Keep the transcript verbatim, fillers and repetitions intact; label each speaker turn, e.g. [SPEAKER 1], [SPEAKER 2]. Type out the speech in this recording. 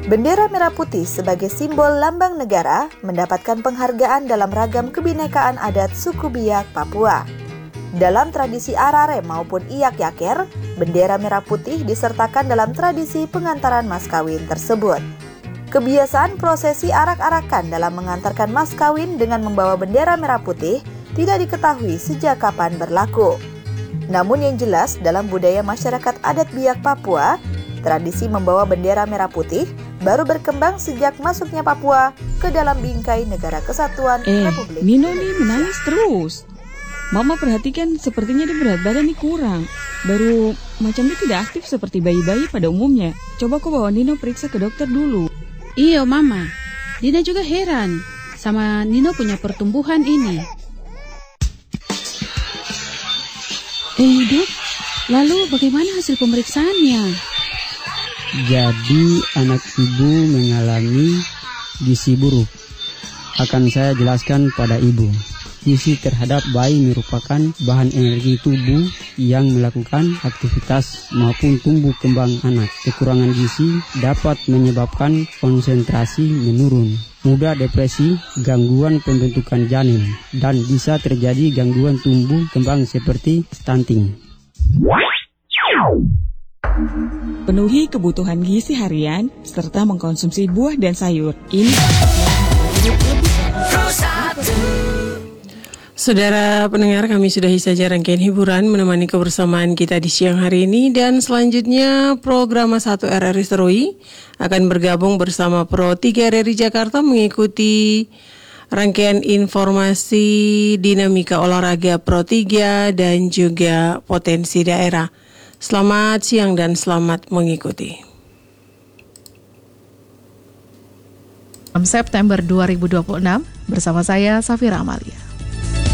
[SPEAKER 1] Bendera merah putih sebagai simbol lambang negara mendapatkan penghargaan dalam ragam kebinekaan adat suku Biak Papua. Dalam tradisi arare maupun iyak yaker, bendera merah putih disertakan dalam tradisi pengantaran mas kawin tersebut. Kebiasaan prosesi arak-arakan dalam mengantarkan mas kawin dengan membawa bendera merah putih tidak diketahui sejak kapan berlaku. Namun yang jelas dalam budaya masyarakat adat Biak Papua, tradisi membawa bendera merah putih baru berkembang sejak masuknya Papua ke dalam bingkai Negara Kesatuan
[SPEAKER 2] eh,
[SPEAKER 1] Republik.
[SPEAKER 2] Nino nih menangis terus. Mama perhatikan sepertinya dia berat badan nih kurang. Baru macam dia tidak aktif seperti bayi-bayi pada umumnya. Coba kau bawa Nino periksa ke dokter dulu.
[SPEAKER 3] Iya Mama, Dina juga heran sama Nino punya pertumbuhan ini. Eh dok, lalu bagaimana hasil pemeriksaannya?
[SPEAKER 4] Jadi anak ibu mengalami gizi buruk. Akan saya jelaskan pada ibu. Gizi terhadap bayi merupakan bahan energi tubuh yang melakukan aktivitas maupun tumbuh kembang anak. Kekurangan gizi dapat menyebabkan konsentrasi menurun, mudah depresi, gangguan pembentukan janin, dan bisa terjadi gangguan tumbuh kembang seperti stunting.
[SPEAKER 2] Penuhi kebutuhan gizi harian serta mengkonsumsi buah dan sayur. Ini
[SPEAKER 5] Saudara pendengar, kami sudahi saja rangkaian hiburan menemani kebersamaan kita di siang hari ini, dan selanjutnya program satu R R I Seroi akan bergabung bersama Pro tiga R R I Jakarta mengikuti rangkaian informasi dinamika olahraga Pro tiga dan juga potensi daerah. Selamat siang dan selamat mengikuti.
[SPEAKER 6] September dua ribu dua puluh enam bersama saya Safira Amalia.